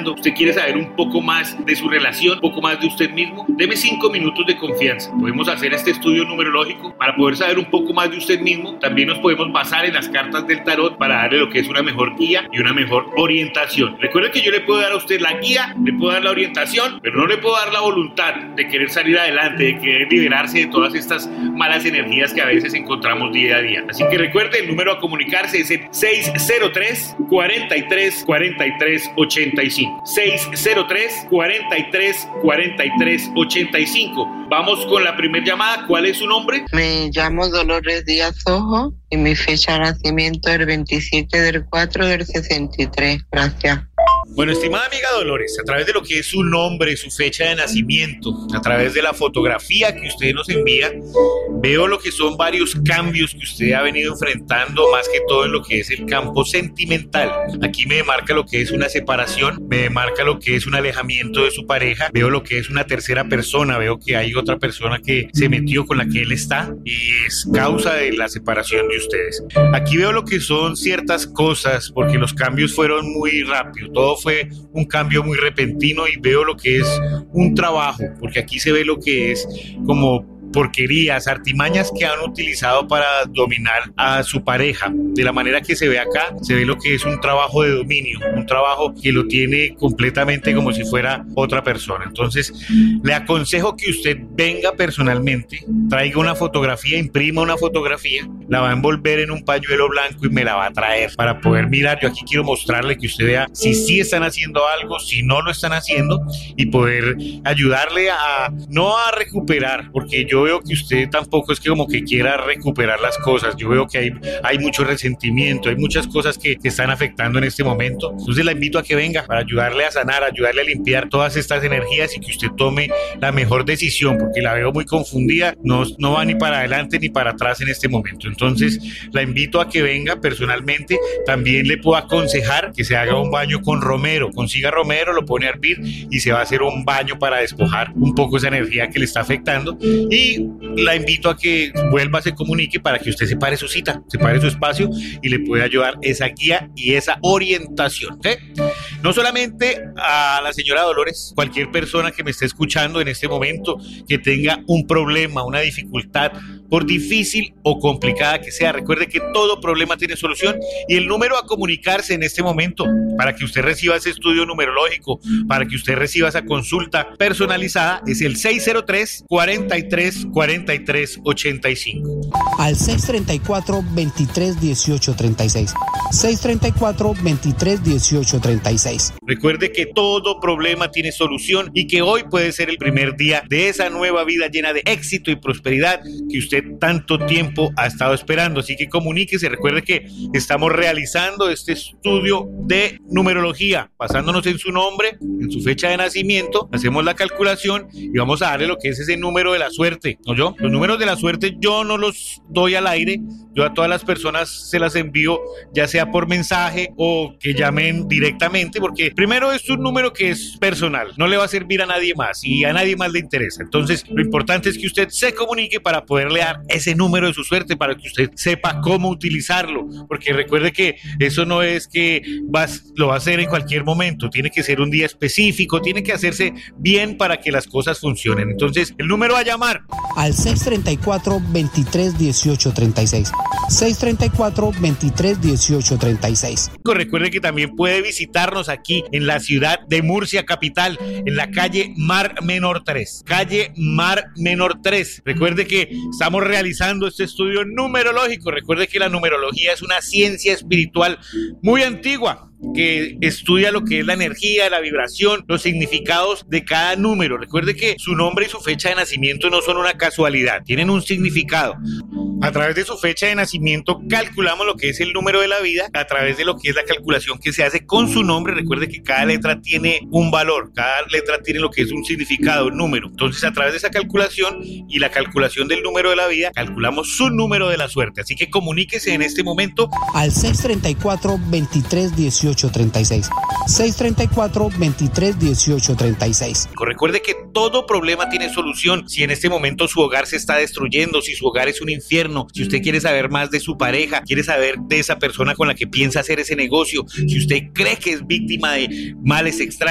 pensando, usted quiere saber un poco más de su relación, un poco más de usted mismo, deme 5 minutos de confianza. Podemos hacer este estudio numerológico para poder saber un poco más de usted mismo. También nos podemos basar en las cartas del tarot para darle lo que es una mejor guía y una mejor orientación. Recuerde que yo le puedo dar a usted la guía, le puedo dar la orientación, pero no le puedo dar la voluntad de querer salir adelante, de querer liberarse de todas estas malas energías que a veces encontramos día a día. Así que recuerde, el número a comunicarse es el 603 43 43 85. 603 43 43 85. Vamos con la primera llamada. ¿Cuál es su nombre? Me llamo Dolores Díaz Ojo y mi fecha de nacimiento es el 27 del 4 del 63. Gracias. Bueno, estimada amiga Dolores, a través de lo que es su nombre, su fecha de nacimiento, a través de la fotografía que usted nos envía, veo lo que son varios cambios que usted ha venido enfrentando, más que todo en lo que es el campo sentimental. Aquí me marca lo que es una separación, me marca lo que es un alejamiento de su pareja, veo lo que es una tercera persona, veo que hay otra persona que se metió con la que él está y es causa de la separación de ustedes. Aquí veo lo que son ciertas cosas, porque los cambios fueron muy rápidos, todo fue un cambio muy repentino y veo lo que es un trabajo, porque aquí se ve lo que es como porquerías, artimañas que han utilizado para dominar a su pareja. De la manera que se ve acá, se ve lo que es un trabajo de dominio, un trabajo que lo tiene completamente como si fuera otra persona. Entonces, le aconsejo que usted venga personalmente, traiga una fotografía, imprima una fotografía, la va a envolver en un pañuelo blanco y me la va a traer para poder mirar. Yo aquí quiero mostrarle que usted vea si sí están haciendo algo, si no lo están haciendo y poder ayudarle a, no a recuperar, porque yo veo que usted tampoco es que como que quiera recuperar las cosas. Yo veo que hay mucho resentimiento, hay muchas cosas que están afectando en este momento. Entonces la invito a que venga para ayudarle a sanar, ayudarle a limpiar todas estas energías y que usted tome la mejor decisión, porque la veo muy confundida, no va ni para adelante ni para atrás en este momento. Entonces la invito a que venga personalmente. También le puedo aconsejar que se haga un baño con romero, consiga romero, lo pone a hervir y se va a hacer un baño para despojar un poco esa energía que le está afectando. Y la invito a que vuelva, se comunique para que usted separe su cita, separe su espacio y le pueda ayudar esa guía y esa orientación, ¿ok? No solamente a la señora Dolores, cualquier persona que me esté escuchando en este momento que tenga un problema, una dificultad, por difícil o complicada que sea, recuerde que todo problema tiene solución y el número a comunicarse en este momento para que usted reciba ese estudio numerológico, para que usted reciba esa consulta personalizada es el 603 43 43 85. Al 634 23 18 36. 634 23 18 36. Recuerde que todo problema tiene solución y que hoy puede ser el primer día de esa nueva vida llena de éxito y prosperidad que usted tanto tiempo ha estado esperando. Así que comuníquese, recuerde que estamos realizando este estudio de numerología, basándonos en su nombre, en su fecha de nacimiento, hacemos la calculación y vamos a darle lo que es ese número de la suerte, ¿no? Los números de la suerte yo no los doy al aire, yo a todas las personas se las envío, ya sea por mensaje o que llamen directamente, porque primero es un número que es personal, no le va a servir a nadie más y a nadie más le interesa. Entonces lo importante es que usted se comunique para poderle dar ese número de su suerte, para que usted sepa cómo utilizarlo, porque recuerde que eso no es que lo va a hacer en cualquier momento, tiene que ser un día específico, tiene que hacerse bien para que las cosas funcionen. Entonces el número a llamar al 634 23 18 36. 634 23 18 36. Recuerde que también puede visitarnos aquí en la ciudad de Murcia capital, en la calle Mar Menor 3. Calle Mar Menor 3. Recuerde que estamos realizando este estudio numerológico. Recuerde que la numerología es una ciencia espiritual muy antigua que estudia lo que es la energía, la vibración, los significados de cada número. Recuerde que su nombre y su fecha de nacimiento no son una casualidad, tienen un significado. A través de su fecha de nacimiento calculamos lo que es el número de la vida, a través de lo que es la calculación que se hace con su nombre. Recuerde que cada letra tiene un valor, cada letra tiene lo que es un significado, un número. Entonces a través de esa calculación y la calculación del número de la vida, calculamos su número de la suerte. Así que comuníquese en este momento al 634 23 18 36. 634 23 18 36. Recuerde que todo problema tiene solución. Si en este momento su hogar se está destruyendo, si su hogar es un infierno, si usted quiere saber más de su pareja, quiere saber de esa persona con la que piensa hacer ese negocio, si usted cree que es víctima de males extraños,